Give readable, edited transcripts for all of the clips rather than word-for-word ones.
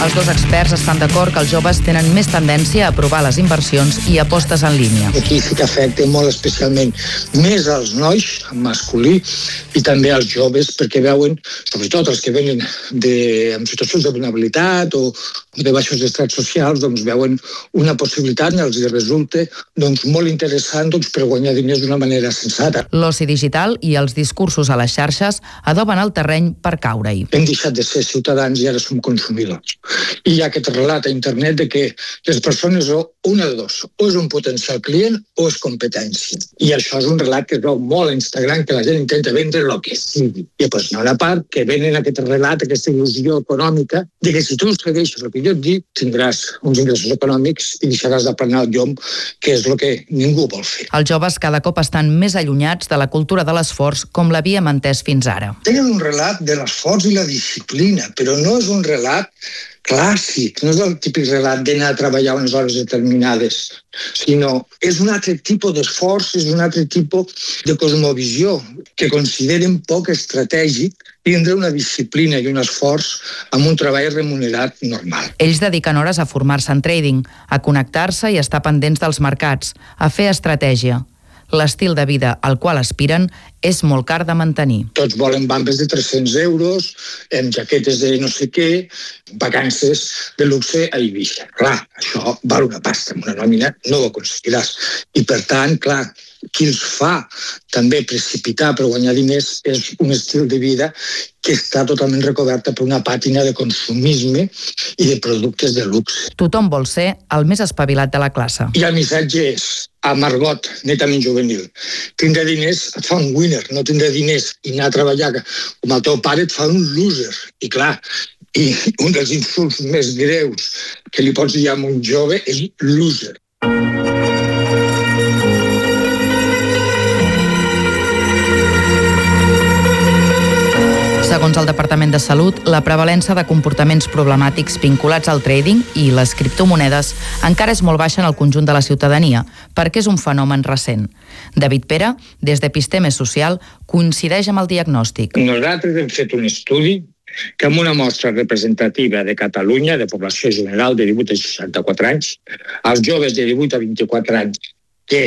Els dos experts estan d'acord que els joves tenen més tendència a aprovar les inversions i apostes en línia. Aquí sí que afecta molt especialment més als nois, en masculí, i també als joves, perquè veuen, sobretot els que venen en situacions de vulnerabilitat o de baixos estrats socials, doncs veuen una possibilitat i els resulta molt interessant per guanyar diners d'una manera sensata. L'oci digital i els discursos a les xarxes adoben el terreny per caure-hi. Hem deixat de ser ciutadans i ara som consumidors. I hi ha aquest relat a internet de que les persones una de dos, o és un potencial client o és competència. I això és un relat que es veu molt a Instagram, que la gent intenta vendre el que sigui. I doncs hi ha una part que venen aquest relat, aquesta il·lusió econòmica, de que si tu segueixes el que jo et dic, tindràs uns ingressos econòmics i deixaràs de planar el llom, que és el que ningú vol fer. Els joves cada cop estan més allunyats de la cultura de l'esforç com l'havíem entès fins ara. Tenen un relat de l'esforç i la disciplina, però no és un relat clàssic, no és el típic relat d'anar a treballar unes hores determinades, sinó és un altre tipus d'esforç, és un altre tipus de cosmovisió que consideren poc estratègic tindre una disciplina i un esforç amb un treball remunerat normal. Ells dediquen hores a formar-se en trading, a connectar-se i estar pendents dels mercats, a fer estratègia. L'estil de vida al qual aspiren és molt car de mantenir. Tots volen bambes de 300 euros, amb jaquetes de no sé què, vacances de luxe a Ibiza. Clar, això val una pasta, amb una nòmina no ho aconseguiràs. I per tant, clar, qui els fa també precipitar per guanyar diners és un estil de vida que està totalment recoberta per una pàtina de consumisme i de productes de luxe. Tothom vol ser el més espavilat de la classe. I el missatge és, a Margot, netament juvenil, tindre diners et fa un winner, no tindre diners i anar a treballar com el teu pare et fa un loser. I clar, i un dels insults més greus que li pots dir a un jove és loser. Segons el Departament de Salut, la prevalença de comportaments problemàtics vinculats al trading i les criptomonedes encara és molt baixa en el conjunt de la ciutadania, perquè és un fenomen recent. David Pere, des d'Episteme Social, coincideix amb el diagnòstic. Nosaltres hem fet un estudi que amb una mostra representativa de Catalunya, de població general de 18 a 64 anys, els joves de 18 a 24 anys que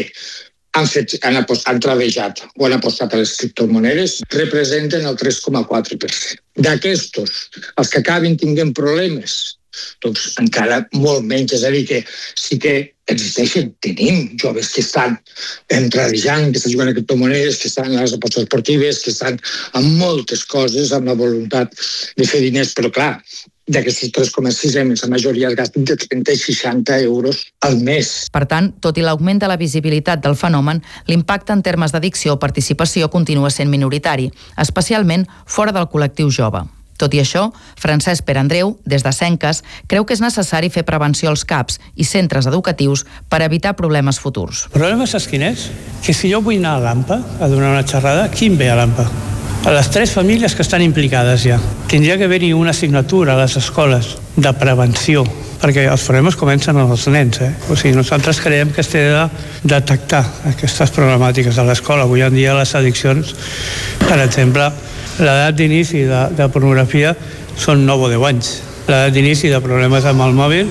han travejat o han apostat a les criptomonedes representen el 3,4%. D'aquestos, els que acaben tinguent problemes, doncs encara molt menys. És a dir, que sí que existeixen, tenim joves que estan travejant, que estan jugant a criptomonedes, que estan a les apostes esportives, que estan en moltes coses amb la voluntat de fer diners, però clar, d'aquests 3,6 la majoria es gasten de 30 i 60 euros al mes. Per tant, tot i l'augment de la visibilitat del fenomen, l'impacte en termes d'addicció o participació continua sent minoritari, especialment fora del col·lectiu jove. Tot i això, Francesc Perandreu, des de Senques, creu que és necessari fer prevenció als CAPs i centres educatius per evitar problemes futurs. El problema saps quin és? Que si jo vull anar a l'AMPA a donar una xerrada, qui em ve a l'AMPA? A les 3 famílies que estan implicades ja. Tindria que haver-hi una assignatura a les escoles de prevenció, perquè els problemes comencen als nens. O sigui, nosaltres creiem que es té de detectar aquestes problemàtiques a l'escola. Avui en dia les addiccions, per exemple, l'edat d'inici de pornografia són 9 o 10 anys. L'edat d'inici de problemes amb el mòbil,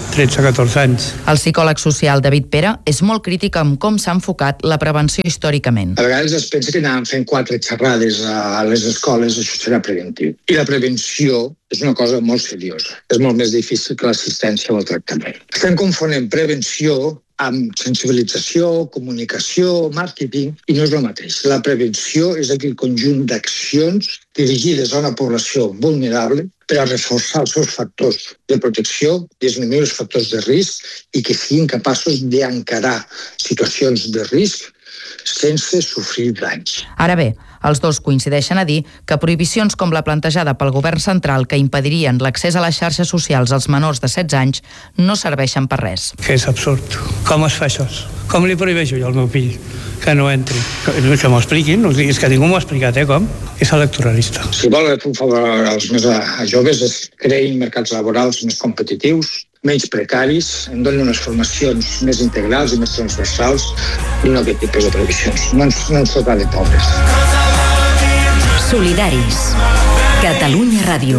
13-14 anys. El psicòleg social David Pere és molt crític amb com s'ha enfocat la prevenció històricament. A vegades es pensa que anàvem fent 4 xerrades a les escoles, això serà preventiu. I la prevenció és una cosa molt seriosa. És molt més difícil que l'assistència o el tractament. Estem confonent prevenció amb sensibilització, comunicació, màrqueting, i no és el mateix. La prevenció és aquell conjunt d'accions dirigides a una població vulnerable per a reforçar els seus factors de protecció, disminuir els factors de risc i que siguin capaços d'encarar situacions de risc sense sofrir danys. Ara bé, els dos coincideixen a dir que prohibicions com la plantejada pel govern central que impedirien l'accés a les xarxes socials als menors de 16 anys no serveixen per res. Que és absurd. Com es fa això? Com li prohibeixo jo al meu fill que no entri? Que m'ho expliquin. És que ningú m'ho ha explicat, com? És electoralista. Si vol fer un favor als més joves és creïn mercats laborals més competitius, menys precaris, em donen unes formacions més integrals i més transversals i no aquest tipus de previsions. No ens fotrà de pobres. Solidaris. Catalunya Ràdio.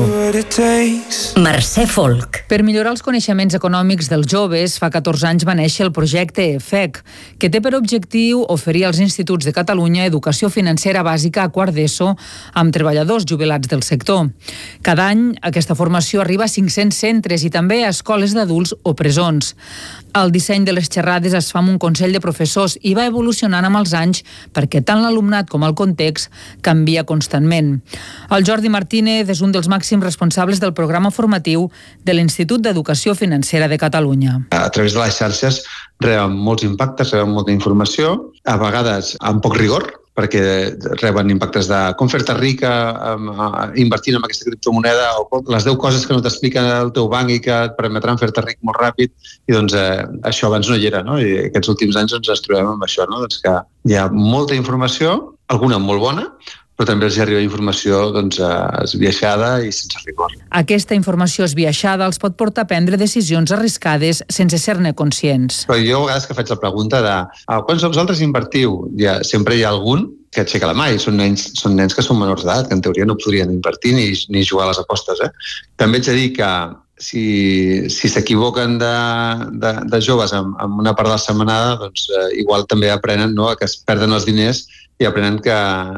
Mercè Folk. Per millorar els coneixements econòmics dels joves, fa 14 anys va néixer el projecte EFEC, que té per objectiu oferir als instituts de Catalunya educació financera bàsica a quart d'ESO amb treballadors jubilats del sector. Cada any aquesta formació arriba a 500 centres i també a escoles d'adults o presons. El disseny de les xerrades es fa amb un consell de professors i va evolucionant amb els anys perquè tant l'alumnat com el context canvia constantment. El Jordi Martínez és un dels màxims responsables del programa formatiu de l'Institut d'Educació Financera de Catalunya. A través de les xarxes reben molts impactes, reben molta informació, a vegades amb poc rigor, perquè reben impactes de com fer-te rica invertint en aquesta criptomoneda o les 10 coses que no t'expliquen el teu banc i que et permetran fer-te ric molt ràpid, i doncs això abans no hi era, no? I aquests últims anys ens trobem amb això, no? Doncs que hi ha molta informació, alguna molt bona, però també els arriba informació esbiaixada i sense rigor. Aquesta informació esbiaixada els pot portar a prendre decisions arriscades sense ser-ne conscients. Però jo a vegades que faig la pregunta de quants de vosaltres invertiu? Sempre hi ha algun que aixeca la mà i són nens que són menors d'edat, que en teoria no podrien invertir ni jugar a les apostes. També haig de dir que si s'equivoquen de joves en una part de la setmanada, doncs igual també aprenen que es perden els diners i aprenen que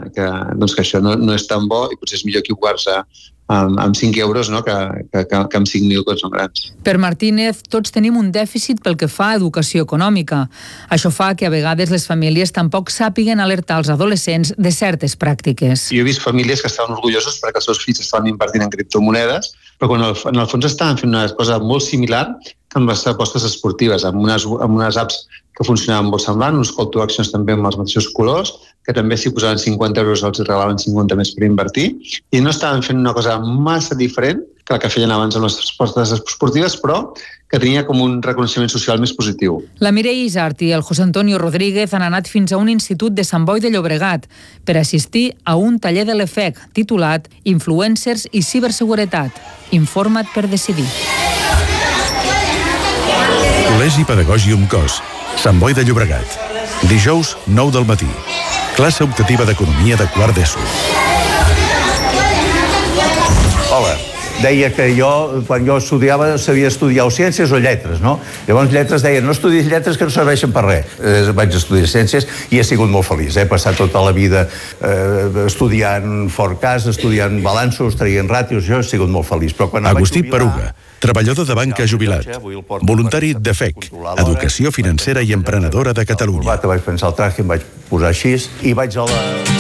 això no és tan bo i potser és millor equivocar-se amb 5 euros que amb 5.000 quan són grans. Per Martínez, tots tenim un dèficit pel que fa a educació econòmica. Això fa que a vegades les famílies tampoc sàpiguen alertar els adolescents de certes pràctiques. Jo he vist famílies que estaven orgullosos perquè els seus fills estaven invertint en criptomonedes, però quan en el fons estaven fent una cosa molt similar amb les apostes esportives, amb unes apps que funcionaven molt semblant, uns call to actions també amb els mateixos colors, que també si posaven 50 euros els regalaven 50 més per invertir, i no estaven fent una cosa massa diferent que la que feien abans amb les apostes esportives, però que tenia com un reconeixement social més positiu. La Mireia Isart i el José Antonio Rodríguez han anat fins a un institut de Sant Boi de Llobregat per assistir a un taller de l'EFEC titulat Influencers i ciberseguretat. Informa't per decidir. Col·legi Pedagògium Cos, Sant Boi de Llobregat. Dijous, 9 del matí. Classe optativa d'Economia de quart d'ESO. Hola. Deia que jo, quan jo estudiava, sabia estudiar o ciències o lletres, no? Llavors lletres deien, no estudis lletres que no serveixen per res. Vaig estudiar ciències i he sigut molt feliç. He passat tota la vida estudiant forecast, estudiant balanços, traient ràtios, jo he sigut molt feliç. Agustí Peruga, treballador de banca jubilat, voluntari d'EFEC, Educació Financera i Emprenedora de Catalunya. Vaig pensar el traje, em vaig posar així i vaig a la...